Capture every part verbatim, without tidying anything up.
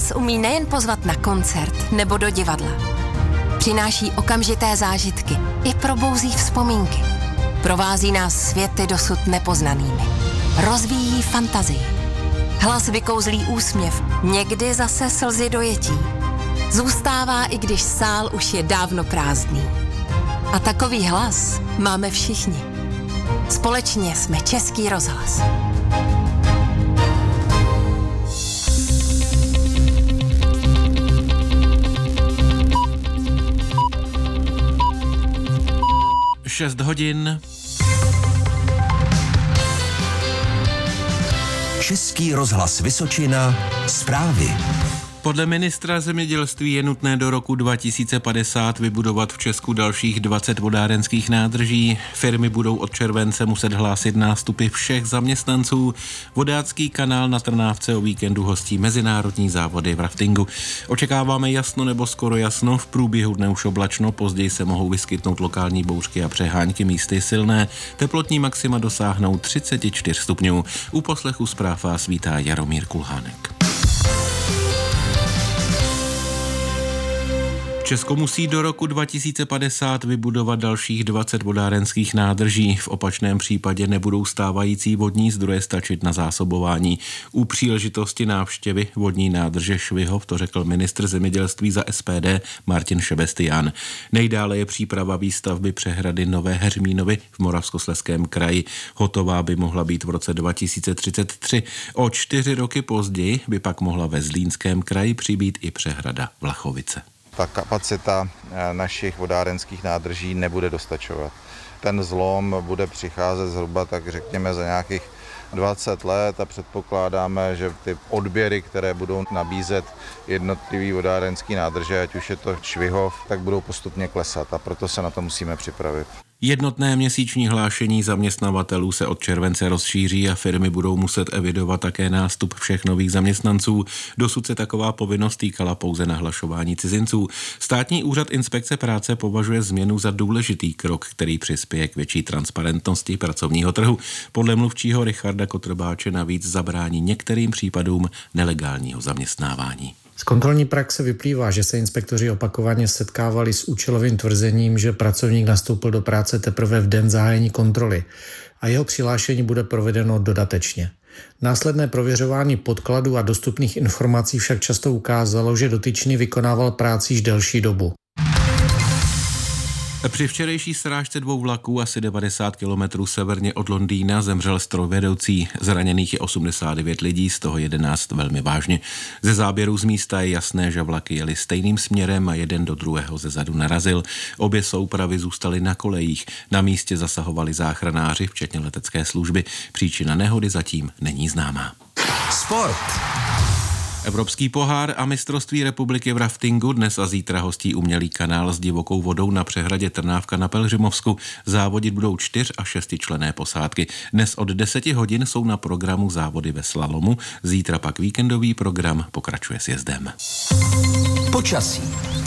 Hlas umí nejen pozvat na koncert nebo do divadla. Přináší okamžité zážitky i probouzí vzpomínky. Provází nás světy dosud nepoznanými. Rozvíjí fantazii. Hlas vykouzlí úsměv, někdy zase slzy dojetí. Zůstává, i když sál už je dávno prázdný. A takový hlas máme všichni. Společně jsme Český rozhlas. šest hodin. Český rozhlas Vysočina, zprávy. Podle ministra zemědělství je nutné do roku dva tisíce padesát vybudovat v Česku dalších dvacet vodárenských nádrží. Firmy budou od července muset hlásit nástupy všech zaměstnanců. Vodácký kanál na Trnávce o víkendu hostí mezinárodní závody v raftingu. Očekáváme jasno nebo skoro jasno, v průběhu dne už oblačno, později se mohou vyskytnout lokální bouřky a přehánky, místy silné. Teplotní maxima dosáhnou třicet čtyři stupňů. U poslechu zpráv vás vítá Jaromír Kulhánek. Česko musí do roku dva tisíce padesát vybudovat dalších dvacet vodárenských nádrží. V opačném případě nebudou stávající vodní zdroje stačit na zásobování. U příležitosti návštěvy vodní nádrže Švihov to řekl ministr zemědělství za S P D Martin Šebestián. Nejdále je příprava výstavby přehrady Nové Heřmínovy v Moravskoslezském kraji. Hotová by mohla být v roce dva tisíce třicet tři. O čtyři roky později by pak mohla ve Zlínském kraji přibýt i přehrada Vlachovice. Ta kapacita našich vodárenských nádrží nebude dostačovat. Ten zlom bude přicházet zhruba, tak řekněme, za nějakých dvacet let a předpokládáme, že ty odběry, které budou nabízet jednotlivý vodárenský nádrže, ať už je to Švihov, tak budou postupně klesat a proto se na to musíme připravit. Jednotné měsíční hlášení zaměstnavatelů se od července rozšíří a firmy budou muset evidovat také nástup všech nových zaměstnanců. Dosud se taková povinnost týkala pouze nahlašování cizinců. Státní úřad inspekce práce považuje změnu za důležitý krok, který přispěje k větší transparentnosti pracovního trhu. Podle mluvčího Richarda Kotrbáče navíc zabrání některým případům nelegálního zaměstnávání. Z kontrolní praxe vyplývá, že se inspektoři opakovaně setkávali s účelovým tvrzením, že pracovník nastoupil do práce teprve v den zahájení kontroly a jeho přihlášení bude provedeno dodatečně. Následné prověřování podkladů a dostupných informací však často ukázalo, že dotyčný vykonával práci již delší dobu. Při včerejší srážce dvou vlaků asi devadesát kilometrů severně od Londýna zemřel strojvedoucí. Zraněných je osmdesát devět lidí, z toho jedenáct velmi vážně. Ze záběrů z místa je jasné, že vlaky jeli stejným směrem a jeden do druhého zezadu narazil. Obě soupravy zůstaly na kolejích. Na místě zasahovali záchranáři, včetně letecké služby. Příčina nehody zatím není známá. Sport. Evropský pohár a mistrovství republiky v raftingu dnes a zítra hostí umělý kanál s divokou vodou na přehradě Trnávka na Pelhřimovsku. Závodit budou čtyř a šestičlenné posádky. Dnes od deseti hodin jsou na programu závody ve slalomu, zítra pak víkendový program pokračuje sjezdem. Počasí.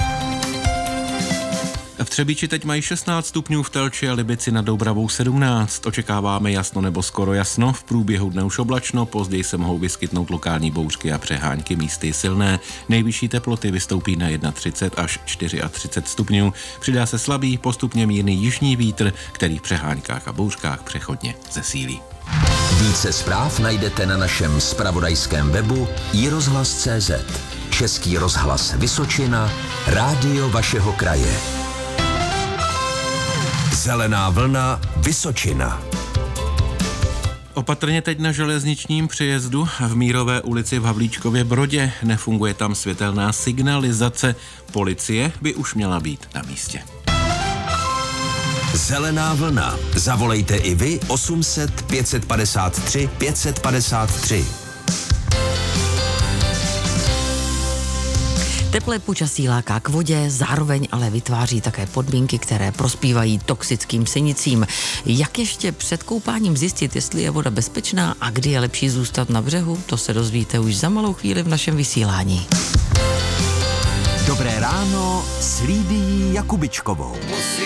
V Třebíči teď mají šestnáct stupňů, v Telči a Libici nad Doubravou sedmnáct. Očekáváme jasno nebo skoro jasno, v průběhu dne už oblačno, později se mohou vyskytnout lokální bouřky a přehánky, místy silné. Nejvyšší teploty vystoupí na třicet jedna až třicet čtyři stupňů. Přidá se slabý, postupně mírný jižní vítr, který v přehánkách a bouřkách přechodně zesílí. Více zpráv najdete na našem zpravodajském webu i rozhlas tečka cé zet. Český rozhlas Vysočina, rádio vašeho kraje. Zelená vlna Vysočina. Opatrně teď na železničním přejezdu v Mírové ulici v Havlíčkově Brodě. Nefunguje tam světelná signalizace. Policie by už měla být na místě. Zelená vlna. Zavolejte i vy osm set pět padesát tři pět padesát tři. Teplé počasí láká k vodě, zároveň ale vytváří také podmínky, které prospívají toxickým sinicím. Jak ještě před koupáním zjistit, jestli je voda bezpečná a kdy je lepší zůstat na břehu, to se dozvíte už za malou chvíli v našem vysílání. Dobré ráno s Lídií Jakubičkovou.